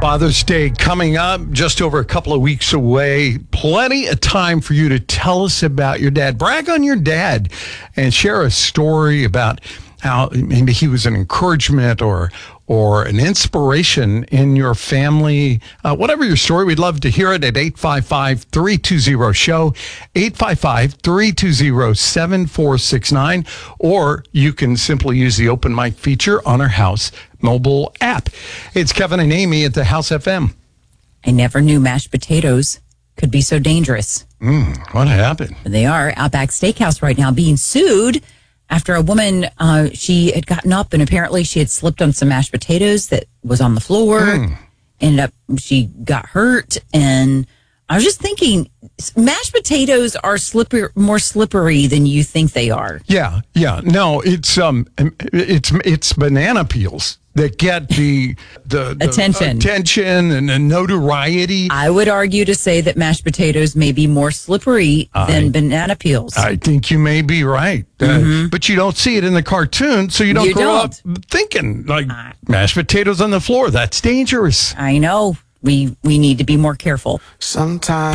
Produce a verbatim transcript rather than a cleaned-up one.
Father's Day coming up, just over a couple of weeks away. Plenty of time for you to tell us about your dad. Brag on your dad and share a story about how maybe he was an encouragement or or an inspiration in your family. Uh, whatever your story, we'd love to hear it at eight five five, three two zero, S H O W, eight five five, three two zero, seven four six nine, or you can simply use the open mic feature on our House mobile app. It's Kevin and Amy at the House F M. I never knew mashed potatoes could be so dangerous. Mm, what happened? They are. Outback Steakhouse right now being sued after a woman, uh, she had gotten up and apparently she had slipped on some mashed potatoes that was on the floor. Mm. Ended up, she got hurt. And I was just thinking, mashed potatoes are slippery, more slippery than you think they are. Yeah, yeah. No, it's um, it's it's banana peels that get the the, the attention, attention, and the notoriety. I would argue to say that mashed potatoes may be more slippery than I, banana peels. I think you may be right, mm-hmm. uh, but you don't see it in the cartoon, so you don't you grow don't. up thinking like uh, mashed potatoes on the floor. That's dangerous. I know. We we need to be more careful. Sometimes.